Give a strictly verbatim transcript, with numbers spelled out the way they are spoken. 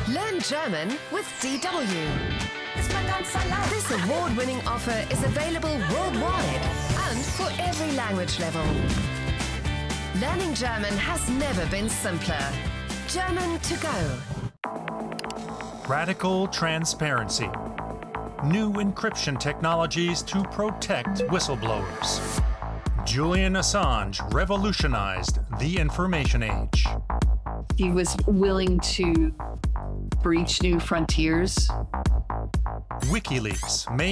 Learn German with D W. This award-winning offer is available worldwide and for every language level. Learning German has never been simpler. German to go. Radical transparency. New encryption technologies to protect whistleblowers. Julian Assange revolutionized the information age. He was willing to breach new frontiers. WikiLeaks made